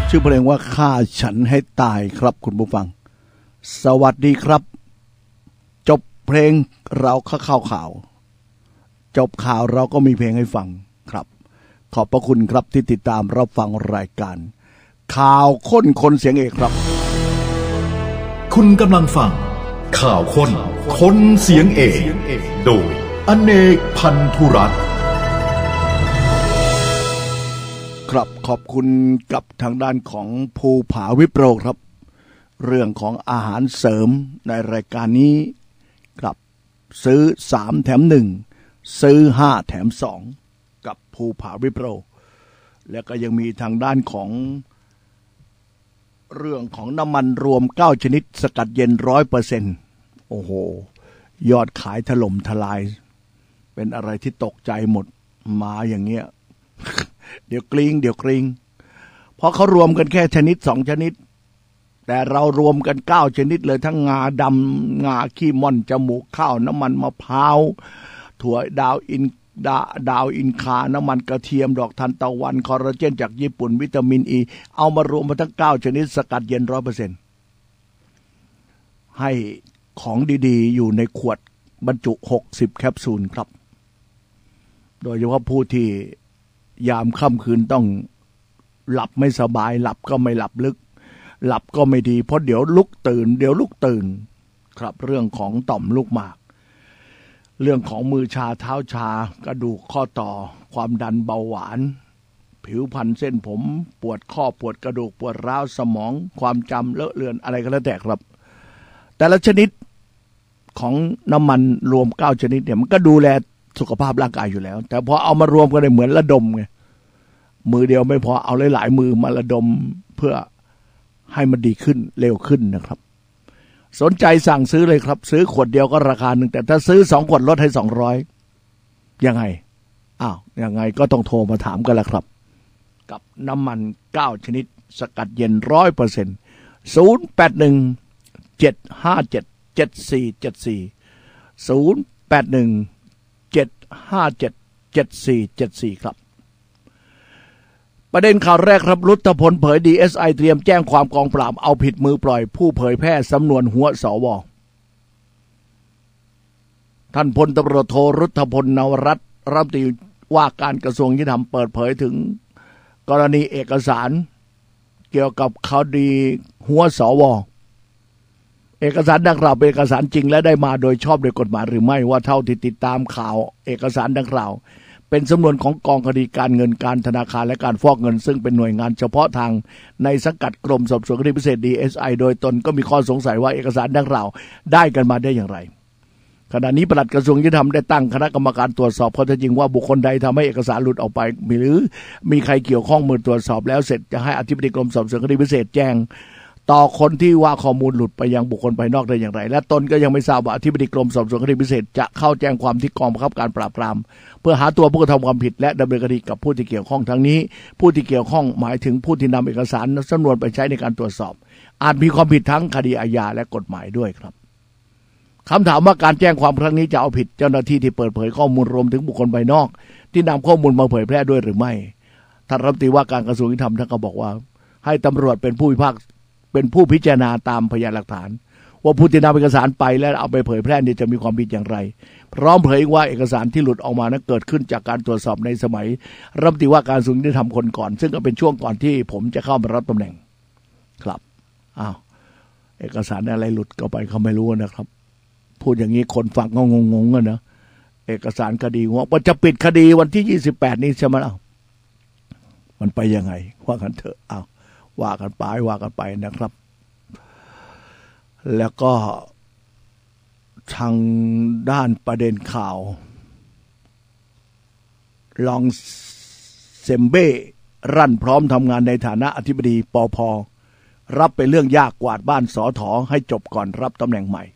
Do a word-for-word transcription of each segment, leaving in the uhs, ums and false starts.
ชื่อเพลงว่าฆ่าฉันให้ตายครับคุณผู้ฟังสวัสดีครับจบเพลงเราเข้าข่าวข่าวจบข่าวเราก็มีเพลงให้ฟังครับขอบพระคุณครับที่ติดตามรับฟังรายการข่าวค้นคนเสียงเอกครับคุณกำลังฟังข่าวค้นคนเสียงเอกโดยอเนกพันธุรัตน์ครับขอบคุณกับทางด้านของภูผาวิปโรครับเรื่องของอาหารเสริมในรายการนี้ครับซื้อสามแถมหนึ่งซื้อห้าแถมสองกับภูผาวิปโรแล้วก็ยังมีทางด้านของเรื่องของน้ำมันรวมเก้าชนิดสกัดเย็น ร้อยเปอร์เซ็นต์ โอ้โหยอดขายถล่มทลายเป็นอะไรที่ตกใจหมดมาอย่างเงี้ย เดี๋ยวกริ้งเดี๋ยวกริ้งเพราะเขารวมกันแค่ชนิดสองชนิดแต่เรารวมกันเก้าชนิดเลยทั้งงาดำงาขี้ม่อนจมูกข้าวน้ำมันมะพร้าวถั่วดาวอินดาดาวอินคาน้ำมันกระเทียมดอกทานตะวันคอลลาเจนจากญี่ปุ่นวิตามินอีเอามารวมมาทั้งเก้าชนิดสกัดเย็น ร้อยเปอร์เซ็นต์ ให้ของดีๆอยู่ในขวดบรรจุหกสิบแคปซูลครับโดยเฉพาะผู้ที่ยามค่ำคืนต้องหลับไม่สบายหลับก็ไม่หลับลึกหลับก็ไม่ดีเพราะเดี๋ยวลุกตื่นเดี๋ยวลุกตื่นครับเรื่องของต่อมลูกหมากเรื่องของมือชาเท้าชากระดูกข้อต่อความดันเบาหวานผิวพรรณเส้นผมปวดข้อปวดกระดูกปวดร้าวสมองความจำเลอะเลือนอะไรก็แล้วแต่ครับแต่ละชนิดของน้ำมันรวมเก้าชนิดเนี่ยมันก็ดูแลสุขภาพร่างกายอยู่แล้วแต่พอเอามารวมกันเลยเหมือนระดมไงมือเดียวไม่พอเอาหลายๆมือมาระดมเพื่อให้มันดีขึ้นเร็วขึ้นนะครับสนใจสั่งซื้อเลยครับซื้อขวดเดียวก็ราคาหนึ่งแต่ถ้าซื้อสองขวดลดให้สองร้อยยังไงอ้าวยังไงก็ต้องโทรมาถามกันละครับกับน้ำมันเก้าชนิดสกัดเย็น ร้อยเปอร์เซ็นต์ ศูนย์ แปด หนึ่ง เจ็ด ห้า เจ็ด เจ็ด สี่ เจ็ด สี่ ศูนย์ แปด หนึ่ง เจ็ด ห้า เจ็ด เจ็ด สี่ เจ็ด สี่ครับประเด็นข่าวแรกครับรุทธพลเผย ดี เอส ไอ เตรียมแจ้งความกองปราบเอาผิดมือปล่อยผู้เผยแพร่สำนวนหัวสวท่านพลตำรวจโทรุทธพลนวรัตน์รัฐมนตรีว่าการกระทรวงยุติธรรมเปิดเผยถึงกรณีเอกสารเกี่ยวกับคดีหัวสวเอกสารดังกล่าวเป็นเอกสารจริงและได้มาโดยชอบโดยกฎหมายหรือไม่ว่าเท่าที่ติดตามข่าวเอกสารดังกล่าวเป็นสำนวนของกองคดีการเงินการธนาคารและการฟอกเงินซึ่งเป็นหน่วยงานเฉพาะทางในสังกัดกรมสอบสวนคดีพิเศษ ดี เอส ไอ โดยตนก็มีข้อสงสัยว่าเอกสารดังกล่าวได้กันมาได้อย่างไรขณะนี้ปลัดกระทรวงยุติธรรมได้ตั้งคณะกรรมการตรวจสอบข้อเท็จจริงว่าบุคคลใดทำให้เอกสารหลุดออกไปหรือมีใครเกี่ยวข้องเมื่อตรวจสอบแล้วเสร็จจะให้อธิบดีกรมสอบสวนคดีพิเศษแจ้งต่อคนที่ว่าข้อมูลหลุดไปยังบุคคลภายนอกได้อย่างไรและตนก็ยังไม่ทราบว่าอธิบดีกรมสอบสวนคดีพิเศษจะเข้าแจ้งความที่กองบังคับการปราบปรามเพื่อหาตัวผู้กระทำความผิดและดำเนินคดีกับผู้ที่เกี่ยวข้องทั้งนี้ผู้ที่เกี่ยวข้องหมายถึงผู้ที่นำเอกสารสำนวนไปใช้ในการตรวจสอบอาจมีความผิดทั้งคดีอาญาและกฎหมายด้วยครับคำถามว่าการแจ้งความครั้งนี้จะเอาผิดเจ้าหน้าที่ที่เปิดเผยข้อมูลรวมถึงบุคคลภายนอกที่นำข้อมูลมาเผยแพร่ด้วยหรือไม่ท่านรัฐมนตรีว่าการกระทรวงยุติธรรมท่านก็บอกว่าให้ตำรวจเป็นผู้พิพากษาเป็นผู้พิจารณาตามพยานหลักฐานว่าผู้ที่นำเอกสารไปและเอาไปเผยแพร่นี้จะมีความผิดอย่างไรพร้อมเผยว่าเอกสารที่หลุดออกมานั้นเกิดขึ้นจากการตรวจสอบในสมัยรัฐมนตรีว่าการกระทรวงยุติธรรมคนก่อนซึ่งก็เป็นช่วงก่อนที่ผมจะเข้ามารับตำแหน่งครับอ้าวเอกสารอะไรหลุดก็ไปเขาไม่รู้นะครับพูดอย่างนี้คนฟังก็งงๆกันนะเอกสารคดีว่ามันจะปิดคดีวันที่ยี่สิบแปดนี้ใช่ไหมล่ะมันไปยังไงว่ากันเถอะอ้าวว่ากันไปว่ากันไปนะครับแล้วก็ทางด้านประเด็นข่าวลองเซมเบ้รั่นพร้อมทำงานในฐานะอธิบดีปภ.รับเป็นเรื่องยากกวาดบ้านสอถอให้จบก่อนรับตำแหน่งใหม่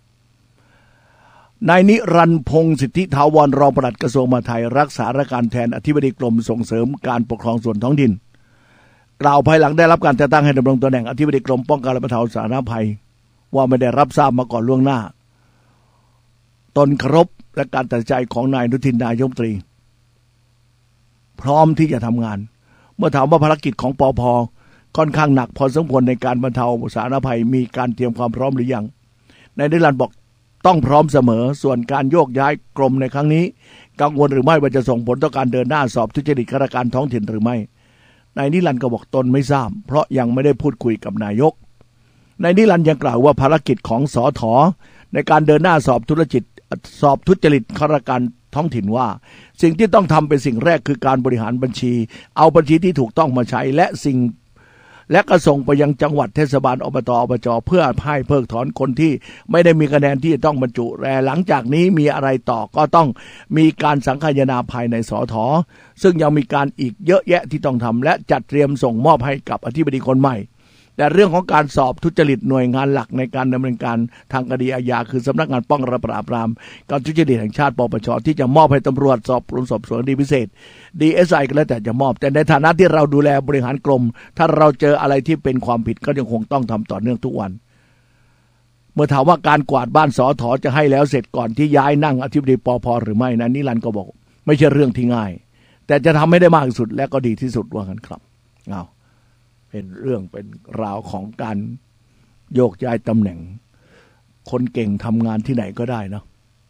นายนิรันดร์พงษ์สิทธิถาวรรองปลัดกระทรวงมหาดไทยรักษาราชการแทนอธิบดีกรมส่งเสริมการปกครองส่วนท้องถิ่นกล่าวภายหลังได้รับการแต่งตั้งให้ดำรงตำแหน่งอธิบดีกรมป้องกันและบรรเทาสาธารณภัยว่าไม่ได้รับทราบมาก่อนล่วงหน้าตนเคารพและการตัดสินใจของนายอนุทินนายกรัฐมนตรีพร้อมที่จะทำงานเมื่อถามว่าภารกิจของปภค่อนข้างหนักพอสมควรในการบรรเทาสาธารณภัยมีการเตรียมความพร้อมหรือยังนายนิรันดร์บอกต้องพร้อมเสมอส่วนการโยกย้ายกรมในครั้งนี้กังวลหรือไม่ว่าจะส่งผลต่อการเดินหน้าสอบทุจริตข้าราชการท้องถิ่นหรือไม่นายนิรันดร์ก็บอกตนไม่ทราบเพราะยังไม่ได้พูดคุยกับนายกนายนิรันดร์ยังกล่าวว่าภารกิจของสถ.ในการเดินหน้าสอบทุจริตสอบทุจริตข้าราชการท้องถิ่นว่าสิ่งที่ต้องทำเป็นสิ่งแรกคือการบริหารบัญชีเอาบัญชีที่ถูกต้องมาใช้และสิ่งและก็ส่งไปยังจังหวัดเทศบาลอบตอบจเพื่อให้เพิกถอนคนที่ไม่ได้มีคะแนนที่จะต้องบรรจุแต่หลังจากนี้มีอะไรต่อก็ต้องมีการสังคายนาภายในสถ.ซึ่งยังมีการอีกเยอะแยะที่ต้องทำและจัดเตรียมส่งมอบให้กับอธิบดีคนใหม่แต่เรื่องของการสอบทุจริตหน่วยงานหลักในการดำเนินการทางคดีอาญาคือสำนักงานป้องกันและปราบปรามการทุจริตแห่งชาติปปชที่จะมอบให้ตำรวจสอบสวนสอบสวนคดีพิเศษ ดี เอส ไอ ก็แล้วแต่จะมอบแต่ในฐานะที่เราดูแลบริหารกรมถ้าเราเจออะไรที่เป็นความผิดก็ยังคงต้องทำต่อเนื่องทุกวันเมื่อถามว่าการกวาดบ้านสถ.จะให้แล้วเสร็จก่อนที่ย้ายนั่งอธิบดีปภ.หรือไม่นั้นนิรันดร์ก็บอกไม่ใช่เรื่องที่ง่ายแต่จะทำให้ได้มากที่สุดและก็ดีที่สุดว่ากันครับเอาเป็นเรื่องเป็นราวของการโยกย้ายตำแหน่งคนเก่งทำงานที่ไหนก็ได้นะ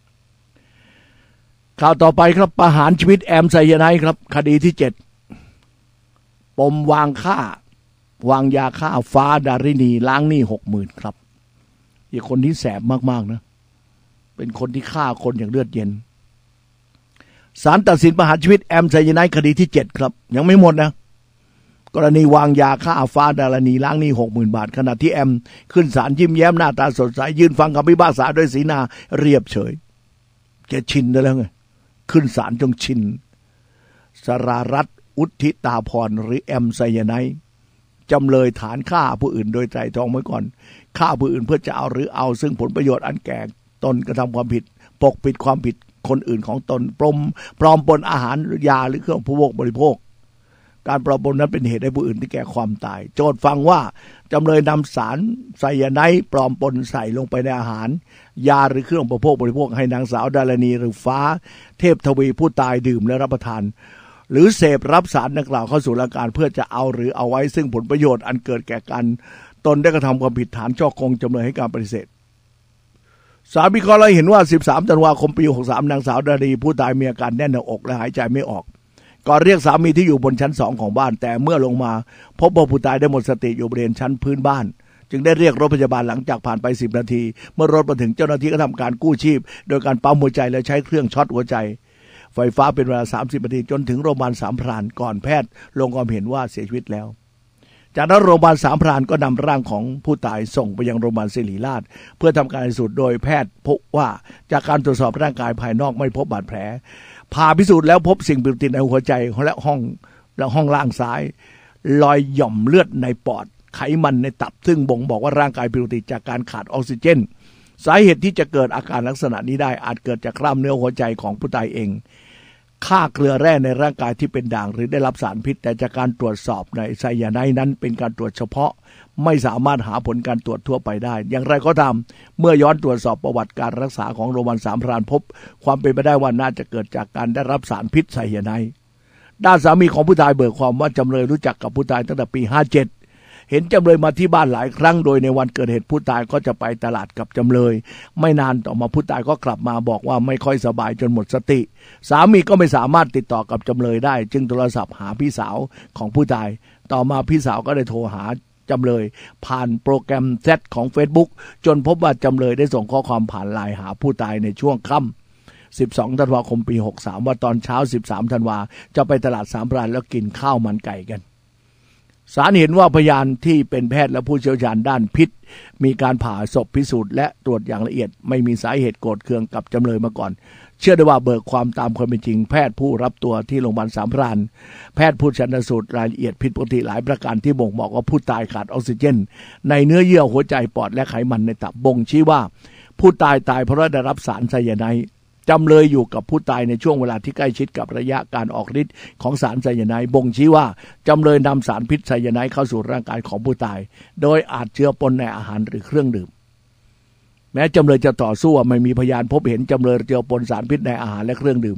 ข่าวต่อไปครับประหารชีวิตแอมไซยาไนด์ครับคดีที่เจ็ดปมวางฆ่าวางยาฆ่าฟ้าดารินีล้างหนี้หกหมื่นครับอีกคนที่แสบมากๆนะเป็นคนที่ฆ่าคนอย่างเลือดเย็นศาลตัดสินประหารชีวิตแอมไซยาไนด์คดีที่เจ็ดครับยังไม่หมดนะกรณีวางยาฆ่าฟ้าดารานีล้างหนี้หกหมื่นบาทขณะที่แอมขึ้นศาลยิ้มแย้มหน้าตาสดใสยืนฟังคำพิพากษาด้วยสีหน้าเรียบเฉยแกชินได้แล้วไงขึ้นศาลจงชินสรารัตน์อุทิตาพรหรือแอมไซยาไนด์จำเลยฐานฆ่าผู้อื่นโดยไตร่ตรองไว้ก่อนฆ่าผู้อื่นเพื่อจะเอาหรือเอาซึ่งผลประโยชน์อันแก่ตนกระทำความผิดปกปิดความผิดคนอื่นของตนปลอมปลอมปนอาหารยาหรือเครื่องผู้บริโภคการปลอมปนนั้นเป็นเหตุให้ผู้อื่นที่แก่ความตายโจทก์ฟังว่าจำเลยนำสารไซยาไนด์ปลอมปนใส่ลงไปในอาหารยาหรือเครื่องอุปโภคบริโภคให้นางสาวดารณีหรือฟ้าเทพทวีผู้ตายดื่มและรับประทานหรือเสพรับสารดังกล่าวเข้าสู่ร่างกายเพื่อจะเอาหรือเอาไว้ซึ่งผลประโยชน์อันเกิดแก่กันตนได้กระทำความผิดฐานฉ้อโกงจำเลยให้การปฏิเสธศาลพิเคราะห์แล้วเห็นว่าสิบสามธันวาคมปีหกสิบสามนางสาวดารณีผู้ตายมีอาการแน่นหน้าอกและหายใจไม่ออกก่อนเรียกสามีที่อยู่บนชั้นสองของบ้านแต่เมื่อลงมาพบว่าผู้ตายได้หมดสติอยู่บริเวณชั้นพื้นบ้านจึงได้เรียกรถพยาบาลหลังจากผ่านไปสิบนาทีเมื่อรถมาถึงเจ้าหน้าที่ก็ทำการกู้ชีพโดยการปั๊มหัวใจและใช้เครื่องช็อตหัวใจไฟฟ้าเป็นเวลาสามสิบนาทีจนถึงโรงพยาบาลสามพรานก่อนแพทย์ลงความเห็นว่าเสียชีวิตแล้วจากนั้นโรงพยาบาลสามพรานก็นำร่างของผู้ตายส่งไปยังโรงพยาบาลศิริราชเพื่อทำการพิสูจน์โดยแพทย์พบว่าจากการตรวจสอบร่างกายภายนอกไม่พบบาดแผลผ่าพิสูจน์แล้วพบสิ่งผิดปกติในหัวใจและห้องและห้องล่างซ้ายรอยหย่อมเลือดในปอดไขมันในตับซึ่งบ่งบอกว่าร่างกายผิดปกติจากการขาดออกซิเจนสาเหตุที่จะเกิดอาการลักษณะนี้ได้อาจเกิดจากกล้ามเนื้อหัวใจของผู้ตายเองค่าเกลือแร่ในร่างกายที่เป็นด่างหรือได้รับสารพิษแต่จากการตรวจสอบในไซยาไนด์นั้นเป็นการตรวจเฉพาะไม่สามารถหาผลการตรวจทั่วไปได้อย่างไรก็ตามเมื่อย้อนตรวจสอบประวัติการรักษาของโรงพยาบาลสามพรานพบความเป็นไปได้ว่าน่าจะเกิดจากการได้รับสารพิษไซยาไนด์ด้านสามีของผู้ตายเบิกความว่าจำเลยรู้จักกับผู้ตายตั้งแต่ปีห้าเจ็ดเห็นจำเลยมาที่บ้านหลายครั้งโดยในวันเกิดเหตุผู้ตายก็จะไปตลาดกับจำเลยไม่นานต่อมาผู้ตายก็กลับมาบอกว่าไม่ค่อยสบายจนหมดสติสามีก็ไม่สามารถติดต่อกับจำเลยได้จึงโทรศัพท์หาพี่สาวของผู้ตายต่อมาพี่สาวก็ได้โทรหาจำเลยผ่านโปรแกรมแชทของ Facebook จนพบว่าจำเลยได้ส่งข้อความผ่านไลน์หาผู้ตายในช่วงค่ำสิบสองธันวาคมปีหกสิบสามว่าตอนเช้าสิบสามธันวาจะไปตลาดสามพรานแล้วกินข้าวมันไก่กันศาลเห็นว่าพยานที่เป็นแพทย์และผู้เชี่ยวชาญด้านพิษมีการผ่าศพพิสูจน์และตรวจอย่างละเอียดไม่มีสาเหตุโกรธเคืองกับจำเลยมาก่อนเชื่อได้ว่าเบิกความตามความเป็นจริงแพทย์ผู้รับตัวที่โรงพยาบาลสามพรานแพทย์ผู้ชันสูตรรายละเอียดผิดปกติหลายประการที่บ่งบอกว่าผู้ตายขาดออกซิเจนในเนื้อเยื่อหัวใจปอดและไขมันในตับบ่งชี้ว่าผู้ตายตายเพราะได้รับสารไซยาไนด์จำเลยอยู่กับผู้ตายในช่วงเวลาที่ใกล้ชิดกับระยะการออกฤทธิ์ของสารไซยาไนด์บ่งชี้ว่าจำเลยนำสารพิษไซยาไนด์เข้าสู่ร่างกายของผู้ตายโดยอาจเจือปนในอาหารหรือเครื่องดื่มแม้จำเลยจะต่อสู้ว่าไม่มีพยานพบเห็นจำเลยเจือปนสารพิษในอาหารและเครื่องดื่ม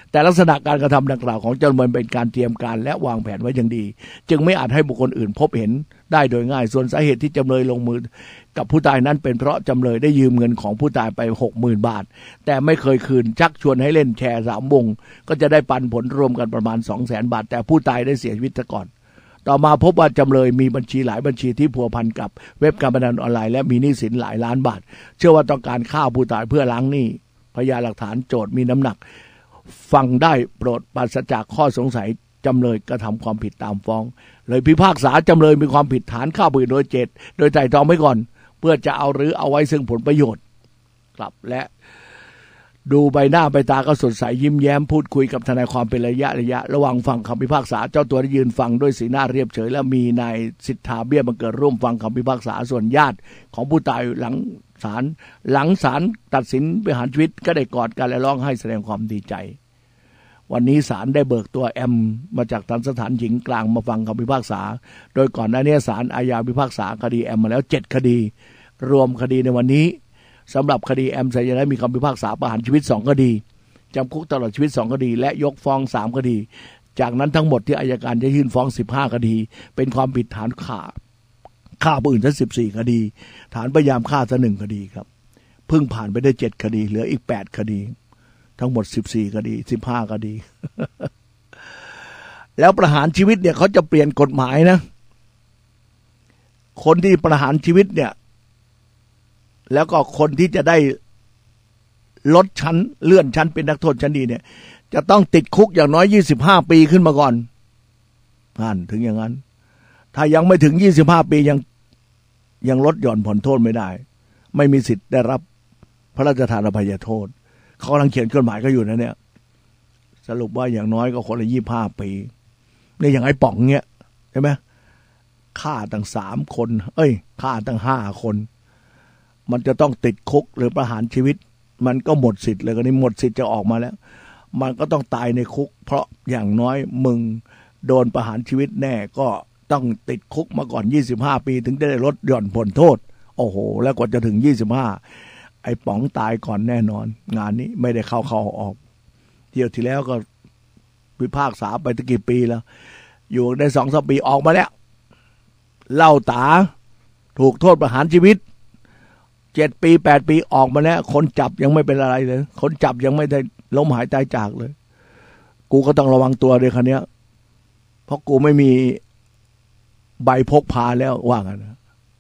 แต่ลักษณะการกระทำดังกล่าวของจำเลยเป็นการเตรียมการและวางแผนไว้อย่างดีจึงไม่อาจให้บุคคลอื่นพบเห็นได้โดยง่ายส่วนสาเหตุที่จำเลยลงมือกับผู้ตายนั้นเป็นเพราะจำเลยได้ยืมเงินของผู้ตายไป หกหมื่น บาทแต่ไม่เคยคืนชักชวนให้เล่นแชร์สามวงก็จะได้ปันผลรวมกันประมาณ สองแสน บาทแต่ผู้ตายได้เสียชีวิตซะก่อนต่อมาพบว่าจำเลยมีบัญชีหลายบัญชีที่พัวพันกับเว็บการพนันออนไลน์และมีหนี้สินหลายล้านบาทเชื่อว่าต้องการฆ่าผู้ตายเพื่อล้างหนี้พยานหลักฐานโจทย์มีน้ำหนักฟังได้โปรดปราศจากข้อสงสัยจำเลยกระทำความผิดตามฟ้องเลยพิพากษาจำเลยมีความผิดฐานฆ่าผู้อื่นโดยเจตโดยไตร่ตรองไว้ก่อนเพื่อจะเอาหรือเอาไว้ซึ่งผลประโยชน์ครับและดูใบหน้าใบตาก็สดใสยิ้มแย้มพูดคุยกับทนายความเป็นระยะระยะระหว่างฟังคำพิพากษาเจ้าตัวได้ยืนฟังด้วยสีหน้าเรียบเฉยและมีนายสิทธาเบี้ยบังเกิดร่วมฟังคำพิพากษาส่วนญาติของผู้ตายหลังศาลหลังศาลตัดสินประหารชีวิตก็ได้กอดกันและร้องไห้แสดงความดีใจวันนี้ศาลได้เบิกตัวแอมมาจากทันสถานหญิงกลางมาฟังคำพิพากษาโดยก่อนหน้านี้ศาลอาญาพิพากษาคดีแอมมาแล้วเจ็ดคดีรวมคดีในวันนี้สำหรับคดีแอมไซยาไนด์มีคำพิพากษาประหารชีวิตสองคดีจำคุกตลอดชีวิตสองคดีและยกฟ้องสามคดีจากนั้นทั้งหมดที่อัยการจะยื่นฟ้องสิบห้าคดีเป็นความผิดฐานฆ่าฆ่าผู้อื่นทั้งสิบสี่คดีฐานพยายามฆ่าซะหนึ่งคดีครับเพิ่งผ่านไปได้เจ็ดคดีเหลืออีกแปดคดีทั้งหมดสิบสี่คดีสิบห้าคดี แล้วประหารชีวิตเนี่ยเขาจะเปลี่ยนกฎหมายนะคนที่ประหารชีวิตเนี่ยแล้วก็คนที่จะได้ลดชั้นเลื่อนชั้นเป็นนักโทษชั้นดีเนี่ยจะต้องติดคุกอย่างน้อยยี่สิบห้าปีขึ้นมาก่อนผ่านถึงอย่างนั้นถ้ายังไม่ถึงยี่สิบห้าปียังยังลดหย่อนผ่อนโทษไม่ได้ไม่มีสิทธิ์ได้รับพระราชทานอภัยโทษเขากำลังเขียนกฎหมายก็อยู่นะเนี่ยสรุปว่าอย่างน้อยก็คนละยี่สิบห้าปีเนี่ยอย่างไอ้ป๋องเงี้ยใช่ไหมฆ่าตั้งสามคนเอ้ยฆ่าตั้งห้าคนมันจะต้องติดคุกหรือประหารชีวิตมันก็หมดสิทธิ์เลยก็นี่หมดสิทธิ์จะออกมาแล้วมันก็ต้องตายในคุกเพราะอย่างน้อยมึงโดนประหารชีวิตแน่ก็ต้องติดคุกมาก่อนยี่สิบห้าปีถึงจะได้ลดหย่อนผลโทษโอ้โหแล้วกว่าจะถึงยี่สิบห้าไอ้ป๋องตายก่อนแน่นอนงานนี้ไม่ได้เข้าเข้าออกเที่ยวที่แล้วก็พิพากษาไปตั้งกี่ปีแล้วอยู่ได้สองสามปีออกมาแล้วเล่าตาถูกโทษประหารชีวิตเจ็ดปีแปดปีออกมาแล้วคนจับยังไม่เป็นอะไรเลยคนจับยังไม่ได้ล้มหายตายจากเลยกูก็ต้องระวังตัวเลยคันนี้เพราะกูไม่มีใบพกพาแล้วว่ากันนะ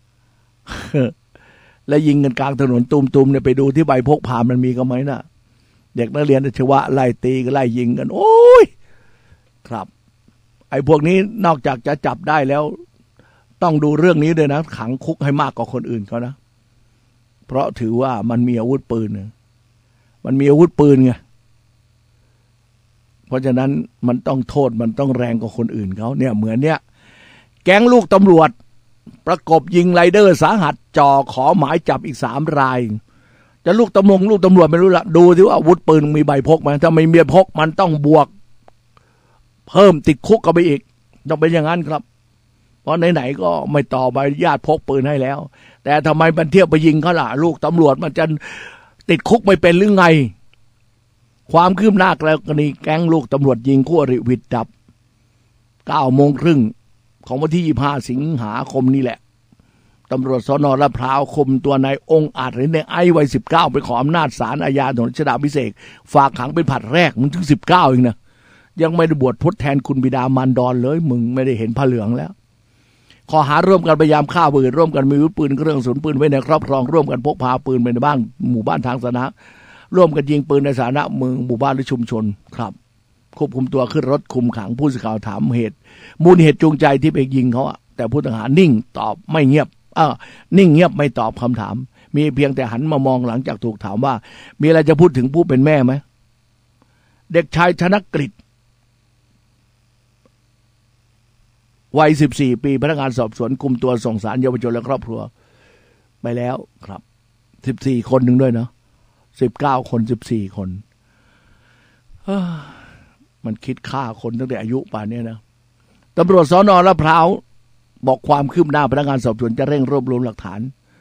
แล้วยิงกันกลางถนนตุมๆเนี่ยไปดูที่ใบพกพามันมีกันไหมนะเด็กนักเรียนอาชีวะไล่ตีกันไล่ยิงกันโอ้ยครับไอ้พวกนี้นอกจากจะจับได้แล้วต้องดูเรื่องนี้ด้วยนะขังคุกให้มากกว่าคนอื่นเขานะเพราะถือว่ามันมีอาวุธปืนมันมีอาวุธปืนไงเพราะฉะนั้นมันต้องโทษมันต้องแรงกว่าคนอื่นเขาเนี่ยเหมือนเนี้ยแก๊งลูกตำรวจประกบยิงไรเดอร์สาหัสจ่อขอหมายจับอีกสามรายจะลูกตำรวจลูกตำรวจไม่รู้ละดูที่ว่าอาวุธปืนมีใบพกไหมถ้าไม่มีพกมันต้องบวกเพิ่มติดคุกกันไปอีกต้องเป็นอย่างนั้นครับเพราะไหนๆก็ไม่ต่อใบอนุญาตพกปืนให้แล้วแต่ทำไมมันเทียบไปยิงเขาล่ะลูกตำรวจมันจะติดคุกไม่เป็นหรือไงความคืบหน้ากรณีแก๊งลูกตำรวจยิงคู่อริวิดดับเก้าโมงครึ่งของวันที่ยี่สิบห้าสิงหาคมนี่แหละตำรวจสน.ลาดพร้าวคุมตัวนายองค์อาจหรือในไอ้วัยสิบเก้าไปขออำนาจศาลอาญาถนนรัชดาภิเษกฝากขังเป็นผลัดแรกมึงถึงสิบเก้าเองนะยังไม่ได้บวชทดแทนคุณบิดามารดอนเลยมึงไม่ได้เห็นผ้าเหลืองแล้วข้อหาร่วมกันพยายามฆ่าผู้อื่นร่วมกันมีอาวุธปืนเครื่องกระสุนปืนไว้ในครอบครองร่วมกันพกพาปืนไปในบ้านหมู่บ้านทางสาธารณะร่วมกันยิงปืนในสาธารณะเมืองหมู่บ้านหรือชุมชนครับควบคุมตัวขึ้นรถคุมขังผู้สื่อข่าวถามเหตุมูลเหตุจูงใจที่ไปยิงเขาอะแต่ผู้ต้องหานิ่งตอบไม่เงียบเออนิ่งเงียบไม่ตอบคำถามมีเพียงแต่หันมามองหลังจากถูกถามว่ามีอะไรจะพูดถึงผู้เป็นแม่ไหมเด็กชายธนกฤษวัยสิบสี่ปีพนักงานสอบสวนคุมตัวส่งศาลเยาวชนและครอบครัวไปแล้วครับสิบสี่คนหนึ่งด้วยเนาะสิบเก้าคนสิบสี่คนมันคิดฆ่าคนตั้งแต่อายุป่านนี้นะตำรวจสน.ลาดพร้าวบอกความคืบหน้าพนักงานสอบสวนจะเร่งรวบรวมหลักฐาน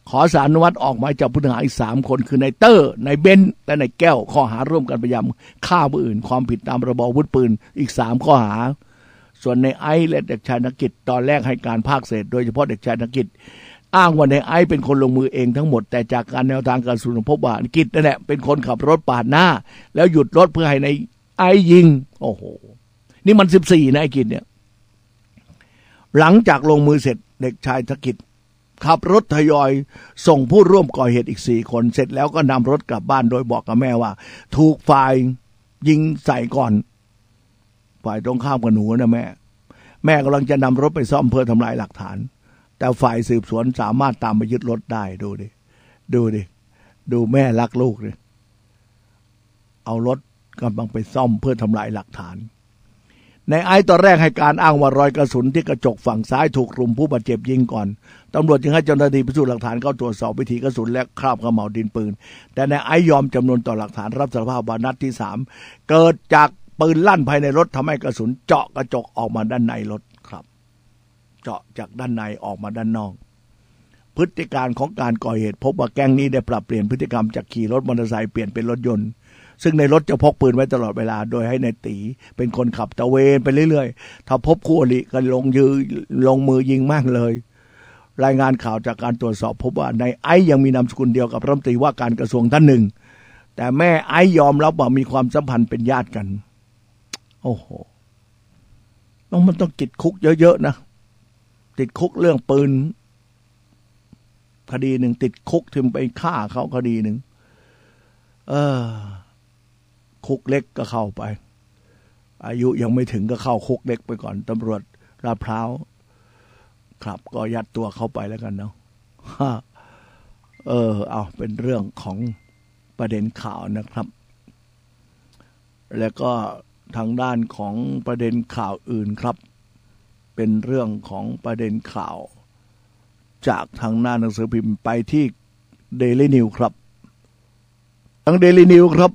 ขอศาลอนุมัติออกหมายจับผู้ต้องหาอีกสามคนคือนายเตอร์นายเบนและนายแก้วข้อหาร่วมกันพยายามฆ่าผู้อื่นความผิดตามพรบอาวุธปืนอีกสามข้อหาส่วนในไอซ์และเด็กชายนกิจตอนแรกให้การภาคเศษโดยเฉพาะเด็กชายนกิจอ้างว่าในไอซ์เป็นคนลงมือเองทั้งหมดแต่จากการแนวทางการสืบสวนพบว่านกิจนั่นแหละเป็นคนขับรถปาดหน้าแล้วหยุดรถเพื่อให้ในไอซ์ยิงโอ้โหนี่มันสิบสี่นะไอ้กิจเนี่ยหลังจากลงมือเสร็จเด็กชายนกิจขับรถทยอยส่งผู้ร่วมก่อเหตุอีกสี่คนเสร็จแล้วก็นำรถกลับบ้านโดยบอกกับแม่ว่าถูกฝ่ายยิงใส่ก่อนฝ่ายตรงข้ามกับหนูนะแม่แม่กำลังจะนำรถไปซ่อมเพื่อทำลายหลักฐานแต่ฝ่ายสืบสวนสามารถตามไปยึดรถได้ดูดิดูดิดูแม่รักลูกเลยเอารถกำลังไปซ่อมเพื่อทำลายหลักฐานในไอซ์ตอนแรกให้การอ้างว่ารอยกระสุนที่กระจกฝั่งซ้ายถูกกลุ่มผู้บาดเจ็บยิงก่อนตำรวจจึงให้เจ้าหน้าที่พิสูจน์หลักฐานเข้าตรวจสอบวิถีกระสุนและคราบเขม่าวดินปืนแต่ในไอซ์ยอมจำนวนต่อหลักฐานรับสารภาพว่านัดที่สามเกิดจากปืนลั่นภายในรถทำให้กระสุนเจาะกระจกออกมาด้านในรถครับเจาะจากด้านในออกมาด้านนอกพฤติการของการก่อเหตุพบว่าแก๊งนี้ได้ปรับเปลี่ยนพฤติกรรมจากขี่รถมอเตอร์ไซค์เปลี่ยนเป็นรถยนต์ซึ่งในรถจะพกปืนไว้ตลอดเวลาโดยให้ในตีเป็นคนขับตะเวนไปเรื่อยๆถ้าพบคู่อริก็ลงยือลงมือยิงมั่งเลยรายงานข่าวจากการตรวจสอบพบว่าในไอซ์ยังมีนามสกุลเดียวกับรัฐมนตรีว่าการกระทรวงท่านหนึ่งแต่แม่ไอซ์ยอมรับว่ามีความสัมพันธ์เป็นญาติกันโอ้โหต้องมันต้องติดคุกเยอะๆนะติดคุกเรื่องปืนคดีหนึ่งติดคุกถึงไปฆ่าเขาคดีหนึ่งเออคุกเล็กก็เข้าไปอายุยังไม่ถึงก็เข้าคุกเล็กไปก่อนตำรวจลาดพร้าวครับก็ยัดตัวเข้าไปแล้วกันเนาะเออเอาเป็นเรื่องของประเด็นข่าวนะครับแล้วก็ทางด้านของประเด็นข่าวอื่นครับเป็นเรื่องของประเด็นข่าวจากทางหน้าหนังสือพิมพ์ไปที่ Daily News ครับทาง Daily News ครับ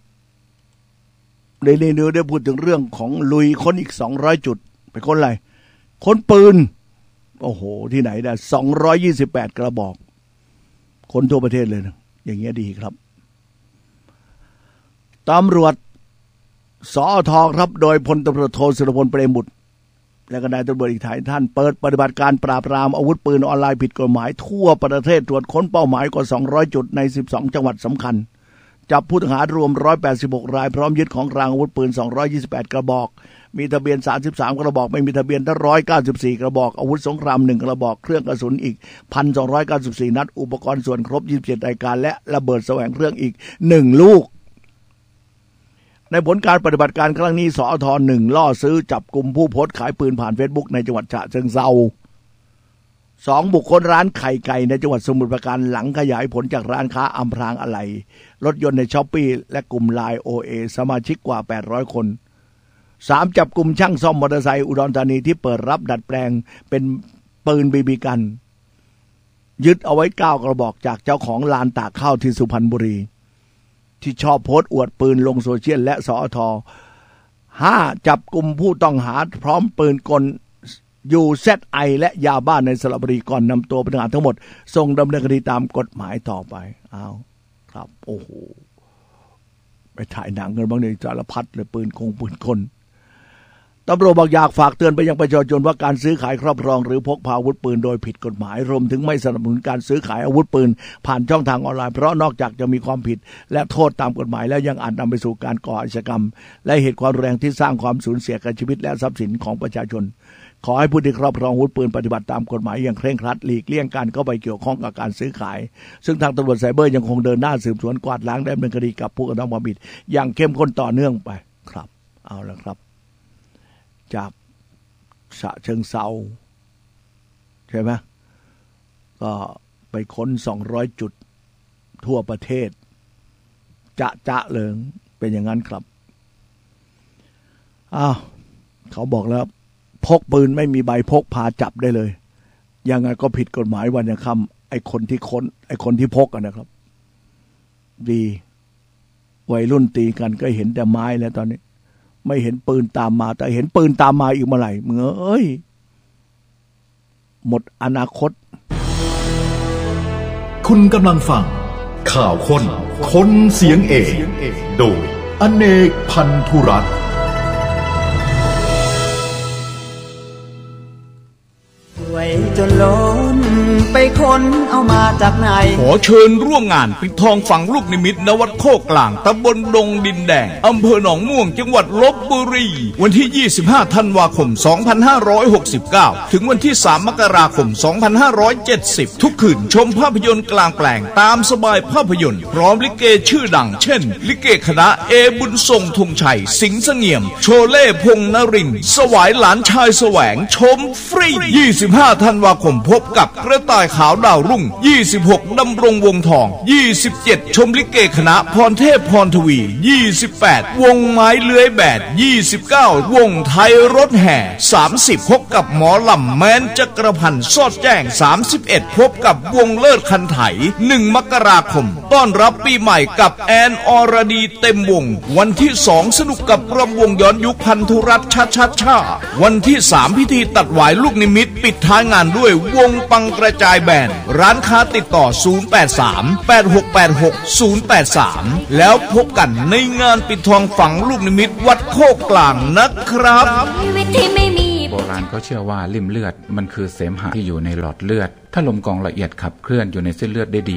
Daily News ได้พูดถึงเรื่องของลุยค้นอีกสองร้อยจุดไปค้นอะไรค้นปืนโอ้โหที่ไหนได้สองร้อยยี่สิบแปดกระบอกค้นทั่วประเทศเลยนะอย่างเงี้ยดีครับตำรวจสอทครับโดยพลตำรวจโทสุรพลเปรมบุตรและก็นายตำรวจอีกหลายท่านเปิดปฏิบัติการปราบปรามอาวุธปืนออนไลน์ผิดกฎหมายทั่วประเทศตรวจค้นเป้าหมายกว่าสองร้อยจุดในสิบสองจังหวัดสำคัญจับผู้ต้องหารวมหนึ่งร้อยแปดสิบหกรายพร้อมยึดของกลางอาวุธปืนสองร้อยยี่สิบแปดกระบอกมีทะเบียนสามสิบสามกระบอกไม่มีทะเบียนหนึ่งร้อยเก้าสิบสี่กระบอกอาวุธสงครามหนึ่งกระบอกเครื่องกระสุนอีก หนึ่งพันสองร้อยเก้าสิบสี่ นัดอุปกรณ์ส่วนครบยี่สิบเจ็ดรายการและระเบิดแสวงเครื่องอีกหนึ่งลูกในผลการปฏิบัติการครั้งนี้สอทหนึ่งล่อซื้อจับกลุ่มผู้โพสต์ขายปืนผ่านเฟซบุ๊กในจังหวัดฉะเชิงเทราสองบุคคลร้านไข่ไก่ในจังหวัดสมุทรปราการหลังขยายผลจากร้านค้าอำพรางอะไหล่รถยนต์ในช้อปปี้และกลุ่มไลน์ โอ เอ สมาชิกกว่าแปดร้อยคนสามจับกลุ่มช่างซ่อมมอเตอร์ไซค์อุดรธานีที่เปิดรับดัดแปลงเป็นปืนบีบีกันยึดเอาไว้เก้ากระบอกจากเจ้าของลานตากข้าวที่สุพรรณบุรีที่ชอบโพสต์อวดปืนลงโซเชียลและสอทห้าจับกลุ่มผู้ต้องหาพร้อมปืนกล ยู แซด ไอ และยาบ้าในสระบุรีก่อนนำตัวผู้ต้องหาทั้งหมดส่งดำเนินคดีตามกฎหมายต่อไปอ้าวครับโอ้โหไปถ่ายหนังกันบ้างในสารพัดเลยปืนคงปืนกลตำรวจบอกอยากฝากเตือนไปยังประชาชนว่าการซื้อขายครอบครองหรือพกพาอาวุธปืนโดยผิดกฎหมายรวมถึงไม่สนับสนุนการซื้อขายอาวุธปืนผ่านช่องทางออนไลน์เพราะนอกจากจะมีความผิดและโทษตามกฎหมายแล้วยังอาจนำไปสู่การก่ออาชญากรรมและเหตุความรุนแรงที่สร้างความสูญเสียแก่ชีวิตและทรัพย์สินของประชาชนขอให้ผู้ที่ครอบครองอาวุธปืนปฏิบัติตามกฎหมายอย่างเคร่งครัดหลีกเลี่ยงการเข้าไปเกี่ยวข้องกับการซื้อขายซึ่งทางตำรวจไซเบอร์ยังคงเดินหน้าสืบสวนกวาดล้างดำเนินคดีกับผู้กระทำความผิดอย่างเข้มข้นต่อเนื่องไปครับเอาละครับจากฉะเชิงเทราใช่ไหมก็ไปค้นสองร้อยจุดทั่วประเทศจะจะเลิงเป็นอย่างนั้นครับอ้าวเขาบอกแล้วพกปืนไม่มีใบพกพาจับได้เลยยังไงก็ผิดกฎหมายวันยังค่ำไอ้คนที่ค้นไอ้คนที่พกกันนะครับดีวัยรุ่นตีกันก็เห็นแต่ไม้แล้วตอนนี้ไม่เห็นปืนตามมาแต่เห็นปืนตามมาอีกเมื่อไหร่เมื่อเอ้ยหมดอนาคตคุณกำลังฟังข่าวคนคนเสียงเอกโดยอเนกพันธุรัตน์ไว้จนล้นไปค้นเอามาจากไหนขอเชิญร่วมงานปิดทองฝังลูกนิมิตณวัดโคกลางตำบลดงดินแดงอำเภอหนองม่วงจังหวัดลพบุรีวันที่ยี่สิบห้าธันวาคมสองพันห้าร้อยหกสิบเก้าถึงวันที่สามมกราคมสองพันห้าร้อยเจ็ดสิบทุกคืนชมภาพยนตร์กลางแปลงตามสบายภาพยนตร์พร้อมลิเกชื่อดังเช่นลิเกคณะเอบุญทรงธงชัยสิงห์เสงี่ยมโชเล่พงษ์นรินทร์สวายหลานชายแสวงชมฟรียี่สิบห้าธันวาคมพบกับกระต่ายขาวดาวรุ่งยี่สิบหกดำรงวงทองยี่สิบเจ็ดชมลิเกคณะพรเทพพรทวียี่สิบแปดวงไม้เลื้อยแบดยี่สิบเก้าวงไทยรถแห่สามสิบพบกับหมอลำแม้นจักรพันธ์สอดแจ้งสามสิบเอ็ดพบกับวงเลิศคันไถหนึ่งมกราคมต้อนรับปีใหม่กับแอนอรดีเต็มวงวันที่สองสนุกกับรำวงย้อนยุคพันธุรัตน์ชัดชัดชาวันที่สามพิธีตัดหวายลูกนิมิตปิดท้ายงานด้วยวงปังกระจายแบนด์ร้านค้าติดต่อศูนย์ แปด สาม แปด หก แปด หก ศูนย์ แปด สามแล้วพบกันในงานปิดทองฝังลูกนิมิตวัดโคกกลางนะครับโบราณเขาเชื่อว่าลิ่มเลือดมันคือเสมหะที่อยู่ในหลอดเลือดถ้าลมกองละเอียดขับเคลื่อนอยู่ในเส้นเลือดได้ดี